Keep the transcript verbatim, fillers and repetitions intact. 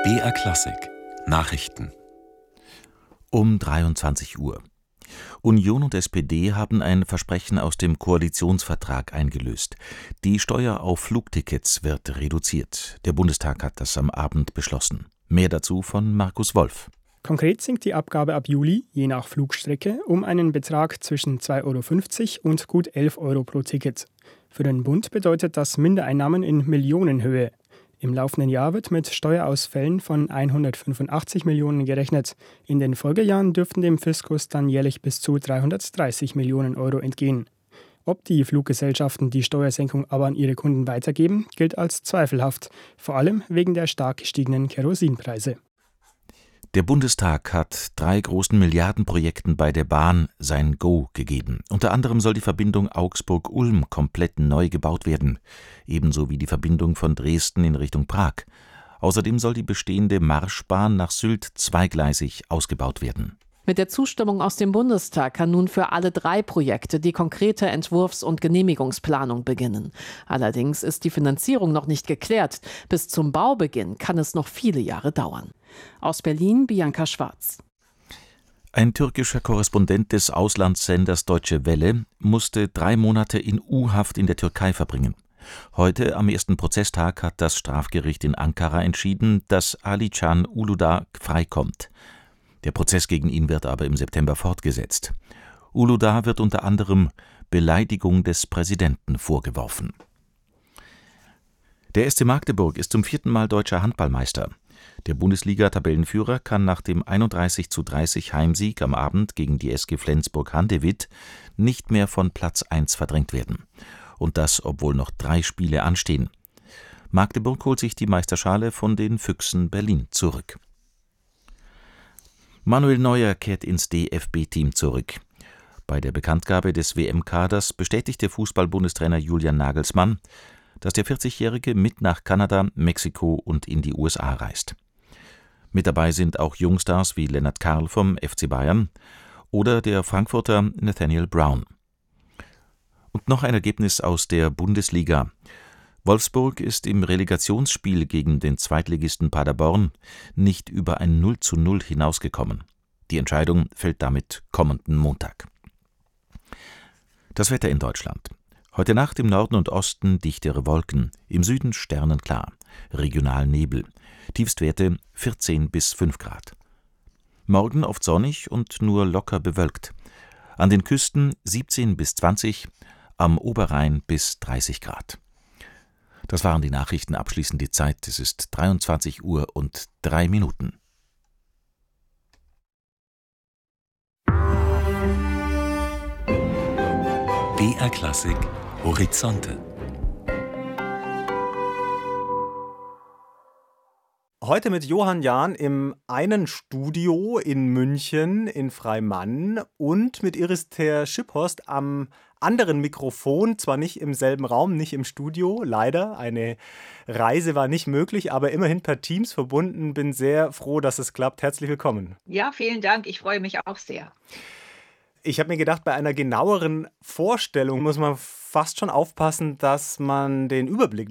B R Klassik Nachrichten um dreiundzwanzig Uhr. Union und S P D haben ein Versprechen aus dem Koalitionsvertrag eingelöst. Die Steuer auf Flugtickets wird reduziert. Der Bundestag hat das am Abend beschlossen. Mehr dazu von Markus Wolf. Konkret sinkt die Abgabe ab Juli, je nach Flugstrecke, um einen Betrag zwischen zwei Euro fünfzig und gut elf Euro pro Ticket. Für den Bund bedeutet das Mindereinnahmen in Millionenhöhe. Im laufenden Jahr wird mit Steuerausfällen von hundertfünfundachtzig Millionen gerechnet. In den Folgejahren dürften dem Fiskus dann jährlich bis zu dreihundertdreißig Millionen Euro entgehen. Ob die Fluggesellschaften die Steuersenkung aber an ihre Kunden weitergeben, gilt als zweifelhaft, vor allem wegen der stark gestiegenen Kerosinpreise. Der Bundestag hat drei großen Milliardenprojekten bei der Bahn sein Go gegeben. Unter anderem soll die Verbindung Augsburg-Ulm komplett neu gebaut werden, ebenso wie die Verbindung von Dresden in Richtung Prag. Außerdem soll die bestehende Marschbahn nach Sylt zweigleisig ausgebaut werden. Mit der Zustimmung aus dem Bundestag kann nun für alle drei Projekte die konkrete Entwurfs- und Genehmigungsplanung beginnen. Allerdings ist die Finanzierung noch nicht geklärt. Bis zum Baubeginn kann es noch viele Jahre dauern. Aus Berlin, Bianca Schwarz. Ein türkischer Korrespondent des Auslandssenders Deutsche Welle musste drei Monate in U-Haft in der Türkei verbringen. Heute, am ersten Prozesstag, hat das Strafgericht in Ankara entschieden, dass Ali-Can Uludağ freikommt. Der Prozess gegen ihn wird aber im September fortgesetzt. Uludağ wird unter anderem Beleidigung des Präsidenten vorgeworfen. Der S C Magdeburg ist zum vierten Mal deutscher Handballmeister. Der Bundesliga-Tabellenführer kann nach dem einunddreißig zu dreißig Heimsieg am Abend gegen die S G Flensburg-Handewitt nicht mehr von Platz eins verdrängt werden. Und das, obwohl noch drei Spiele anstehen. Magdeburg holt sich die Meisterschale von den Füchsen Berlin zurück. Manuel Neuer kehrt ins D F B-Team zurück. Bei der Bekanntgabe des W M-Kaders bestätigte Fußball-Bundestrainer Julian Nagelsmann, dass der vierzigjährige mit nach Kanada, Mexiko und in die U S A reist. Mit dabei sind auch Jungstars wie Lennart Karl vom F C Bayern oder der Frankfurter Nathaniel Brown. Und noch ein Ergebnis aus der Bundesliga. Wolfsburg ist im Relegationsspiel gegen den Zweitligisten Paderborn nicht über ein null zu null hinausgekommen. Die Entscheidung fällt damit kommenden Montag. Das Wetter in Deutschland. Heute Nacht im Norden und Osten dichtere Wolken, im Süden sternenklar, regional Nebel, Tiefstwerte vierzehn bis fünf Grad. Morgen oft sonnig und nur locker bewölkt. An den Küsten siebzehn bis zwanzig, am Oberrhein bis dreißig Grad. Das waren die Nachrichten, abschließend die Zeit. Es ist dreiundzwanzig Uhr und drei Minuten. B R Klassik Horizonte. Heute mit Johann Jahn im einen Studio in München in Freimann und mit Iris Ter Schipphorst am anderen Mikrofon, zwar nicht im selben Raum, nicht im Studio, leider. Eine Reise war nicht möglich, aber immerhin per Teams verbunden. Bin sehr froh, dass es klappt. Herzlich willkommen. Ja, vielen Dank. Ich freue mich auch sehr. Ich habe mir gedacht, bei einer genaueren Vorstellung muss man fast schon aufpassen, dass man den Überblick